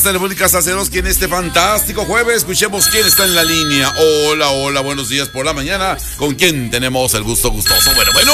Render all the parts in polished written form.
Telefónica Saceroski en este fantástico jueves. Escuchemos quién está en la línea. Hola, hola, buenos días por la mañana. ¿Con quién tenemos el gusto gustoso? Bueno.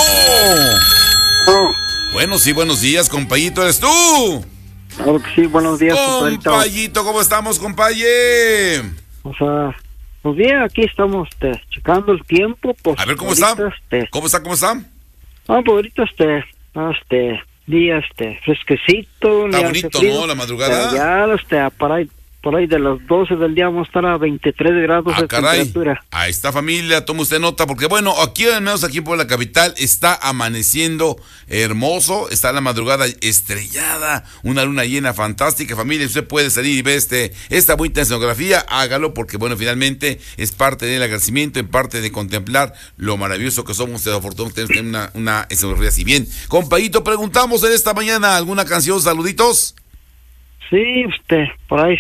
Bueno, sí, buenos días, compayito, ¿eres tú? Claro que sí, buenos días, compadrito. Compayito, ¿cómo estamos, compaye? O sea, pues bien, aquí estamos checando el tiempo. Pues, a ver, ¿cómo está? ¿Cómo está? Pues ahorita día fresquecito. Está bonito, ¿no? La madrugada. Ya, por ahí de las 12 del día vamos a estar a 23 grados de temperatura. Ahí está, familia, tome usted nota, porque bueno, aquí al menos aquí por la capital está amaneciendo hermoso, está la madrugada estrellada, una luna llena fantástica, familia. Usted puede salir y ver esta bonita escenografía, hágalo, porque bueno, finalmente es parte del agradecimiento, en parte de contemplar lo maravilloso que somos, afortunadamente tenemos una escenografía así. Bien, compayito, preguntamos en esta mañana alguna canción, saluditos. Sí, por ahí,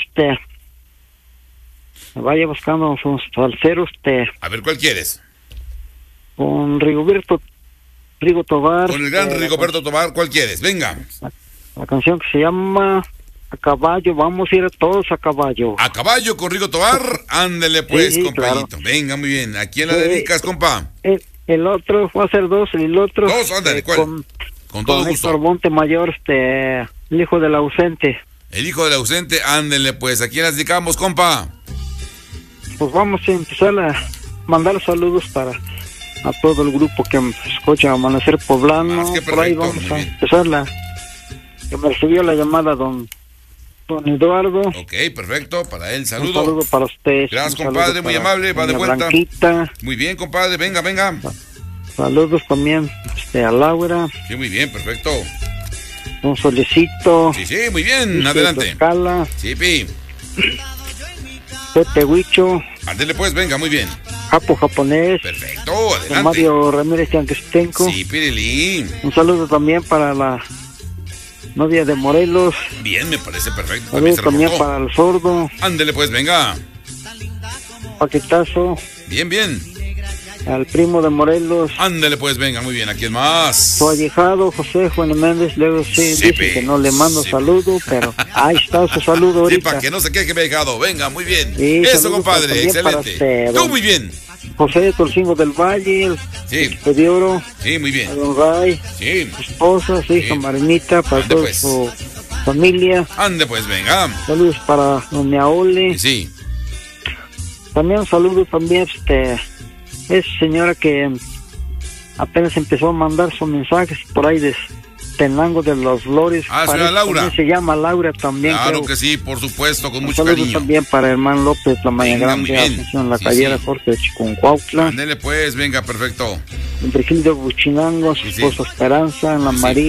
vaya buscando sus salseros, A ver, ¿cuál quieres? Con Rigo Tobar. Con el gran Rigoberto Tobar, ¿cuál quieres? Venga. La canción que se llama A Caballo, vamos a ir todos a caballo. A caballo con Rigo Tobar, ándele pues, sí, compayito. Claro. Venga, muy bien. ¿A quién la dedicas, compa? El otro, va a ser dos, el otro. Dos, ándale, ¿cuál? Con todo gusto. Héctor Montemayor, el hijo del ausente. El hijo del ausente, ándele pues. ¿A quién las dedicamos, compa? Pues vamos a empezar a mandar saludos a todo el grupo que escucha Amanecer Poblano. Perfecto, por ahí vamos a empezar que me recibió la llamada don Eduardo. Ok, perfecto, para él, saludo. Un saludo para usted. Gracias, compadre, muy amable, va de vuelta. Blanquita. Muy bien, compadre, venga. Saludos también a Laura. Sí, muy bien, perfecto. Un solecito. Sí, muy bien, adelante. Escala. Sí, pi. Pepe Huicho. Ándele pues, venga, muy bien. Japo Japonés. Perfecto, adelante. Mario Ramírez Yanquestenco. Sí, Pirilín. Un saludo también para la novia de Morelos. Bien, me parece perfecto. Saludos también para el sordo. Ándele pues, venga. Paquetazo. Bien. Al primo de Morelos. Ándele pues, venga, muy bien. ¿A quién más? Su ahijado, José Juan Méndez. Luego dice que no le mando saludo, pero ahí está su saludo ahorita. Sí, para que no se queje, me ha dejado. Venga, muy bien. Sí, eso, compadre, excelente. Tú muy bien. José Torcingo del Valle, de Oro. Sí, muy bien. Don Ray. Sí. Su esposa, su hija Marinita, para toda su familia. Ande pues, venga. Saludos para doña Ole. Sí. También un saludo también es señora que apenas empezó a mandar sus mensajes por ahí de Tenango de los Lores. Señora Laura. Se llama Laura también. Claro que sí, por supuesto, con mucho saludos cariño. También para Hermán López, la Mañana Grande, Asunción, la Callera, Jorge de Chiconcuautla. Ándele pues, venga, perfecto. Virgilio Buchinango, su esposa Esperanza, en la María.